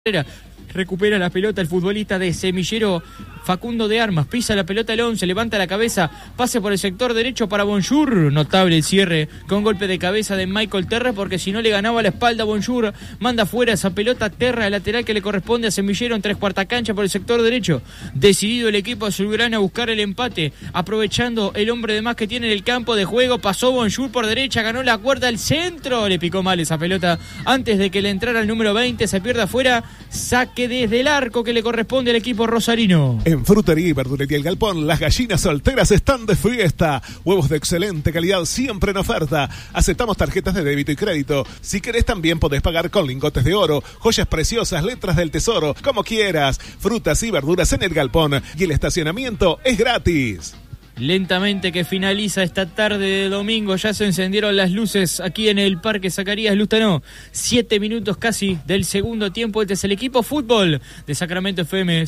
Recupera la pelota el futbolista de Semillero, Facundo de Armas, pisa la pelota el 11, levanta la cabeza, pase por el sector derecho para Bonjour, notable el cierre con golpe de cabeza de Michael Terra, porque si no le ganaba la espalda Bonjour, manda fuera esa pelota Terra, lateral que le corresponde a Semillero en 3/4 cancha por el sector derecho. Decidido el equipo azulgrana a buscar el empate, aprovechando el hombre de más que tiene en el campo de juego, pasó Bonjour por derecha, ganó la cuerda al centro, le picó mal esa pelota antes de que le entrara el número 20, se pierde afuera, saque desde el arco que le corresponde al equipo rosarino. En Frutería y Verdulería El Galpón, las gallinas solteras están de fiesta. Huevos de excelente calidad siempre en oferta. Aceptamos tarjetas de débito y crédito. Si querés también podés pagar con lingotes de oro, joyas preciosas, letras del tesoro, como quieras. Frutas y verduras en El Galpón y el estacionamiento es gratis. Lentamente que finaliza esta tarde de domingo, ya se encendieron las luces aquí en el Parque Zacarías Lustanó. 7 minutos casi del segundo tiempo. Este es el equipo fútbol de Sacramento FM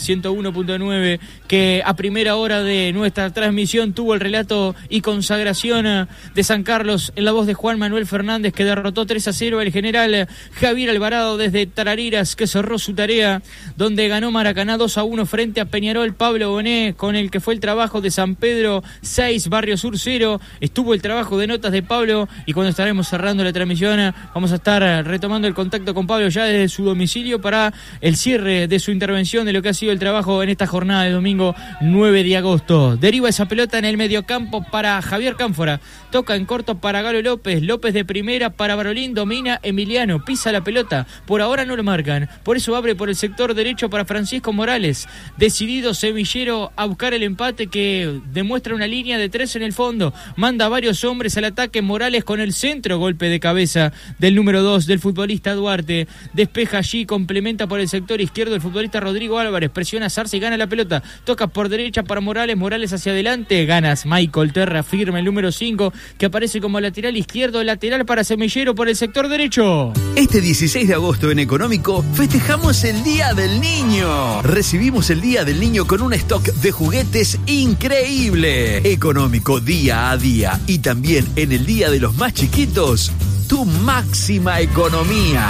101.9 que a primera hora de nuestra transmisión tuvo el relato y consagración de San Carlos en la voz de Juan Manuel Fernández, que derrotó 3-0 al general Javier Alvarado desde Tarariras, que cerró su tarea, donde ganó Maracaná 2-1 frente a Peñarol. Pablo Bonet, con el que fue el trabajo de San Pedro 6, Barrio Sur 0, estuvo el trabajo de notas de Pablo, y cuando estaremos cerrando la transmisión vamos a estar retomando el contacto con Pablo ya desde su domicilio para el cierre de su intervención de lo que ha sido el trabajo en esta jornada de domingo 9 de agosto. Deriva esa pelota en el mediocampo para Javier Cánfora, toca en corto para Galo López, López de primera para Barolín, domina Emiliano, pisa la pelota, por ahora no lo marcan, por eso abre por el sector derecho para Francisco Morales, decidido Semillero a buscar el empate que demuestra una línea de 3 en el fondo, manda varios hombres al ataque, Morales con el centro, golpe de cabeza del número 2 del futbolista Duarte, despeja allí, complementa por el sector izquierdo el futbolista Rodrigo Álvarez, presiona a Sarce y gana la pelota, toca por derecha para Morales, Morales hacia adelante, ganas Michael Terra, firma el número 5 que aparece como lateral izquierdo, lateral para Semillero por el sector derecho. Este 16 de agosto en Económico festejamos el Día del Niño. Recibimos el Día del Niño con un stock de juguetes increíble. Económico día a día, y también en el Día de los Más Chiquitos, tu máxima economía.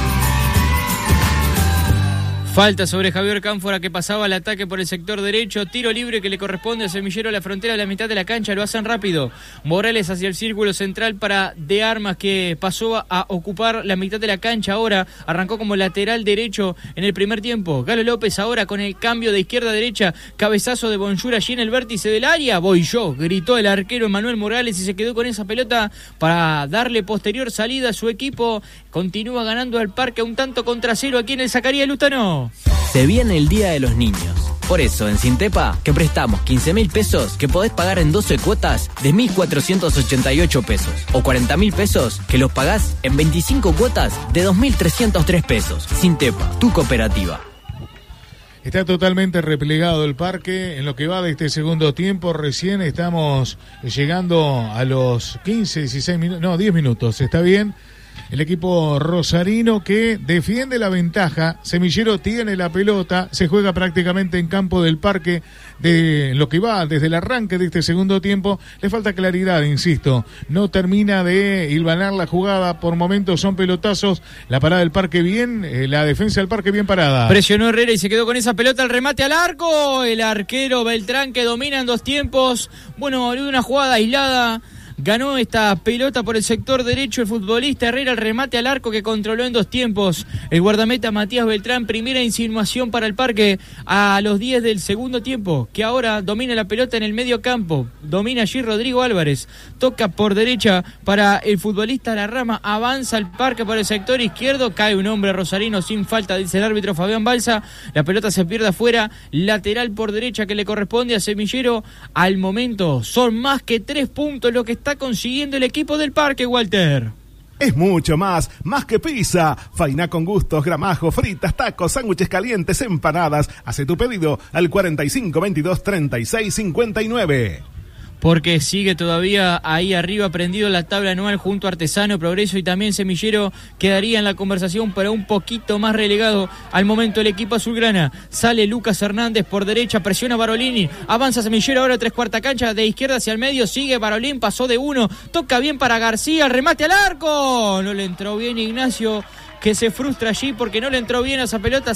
Falta sobre Javier Cánfora, que pasaba al ataque por el sector derecho, tiro libre que le corresponde a Semillero a la frontera de la mitad de la cancha, lo hacen rápido. Morales hacia el círculo central para De Armas, que pasó a ocupar la mitad de la cancha ahora, arrancó como lateral derecho en el primer tiempo. Galo López ahora con el cambio de izquierda a derecha, cabezazo de Bonjour allí en el vértice del área, voy yo, gritó el arquero Manuel Morales y se quedó con esa pelota para darle posterior salida a su equipo. Continúa ganando al Parque un tanto contra 0 aquí en el Zacarías Lustanó. Se viene el Día de los Niños. Por eso, en Sintepa, que prestamos 15.000 pesos que podés pagar en 12 cuotas de 1.488 pesos. O 40.000 pesos que los pagás en 25 cuotas de 2.303 pesos. Sintepa, tu cooperativa. Está totalmente replegado el parque en lo que va de este segundo tiempo. Recién estamos llegando a los 15, 16 minutos, no, 10 minutos, está bien. El equipo rosarino que defiende la ventaja. Semillero tiene la pelota, se juega prácticamente en campo del Parque de lo que va desde el arranque de este segundo tiempo. Le falta claridad, insisto, no termina de hilvanar la jugada, por momentos son pelotazos. La parada del Parque bien, la defensa del Parque bien parada. Presionó Herrera y se quedó con esa pelota, el remate al arco, el arquero Beltrán, que domina en 2 tiempos. Bueno, una jugada aislada. Ganó esta pelota por el sector derecho el futbolista Herrera, el remate al arco que controló en 2 tiempos el guardameta Matías Beltrán. Primera insinuación para el Parque a los 10 del segundo tiempo, que ahora domina la pelota en el medio campo, domina allí Rodrigo Álvarez, toca por derecha para el futbolista Larrama, avanza el Parque por el sector izquierdo, cae un hombre rosarino sin falta, dice el árbitro Fabián Balsa, la pelota se pierde afuera, lateral por derecha que le corresponde a Semillero. Al momento son más que 3 puntos lo que está consiguiendo el equipo del Parque, Walter. Es mucho más que pizza. Faina con gustos, gramajo, fritas, tacos, sándwiches calientes, empanadas. Hace tu pedido al 45 22 36 59. porque sigue todavía ahí arriba prendido la tabla anual junto a Artesano, Progreso y también Semillero quedaría en la conversación, pero un poquito más relegado al momento el equipo azulgrana. Sale Lucas Hernández por derecha, presiona Barolini, avanza Semillero ahora 3/4 cancha, de izquierda hacia el medio, sigue Barolín, pasó de uno, toca bien para García, el remate al arco, no le entró bien Ignacio, que se frustra allí porque no le entró bien a esa pelota.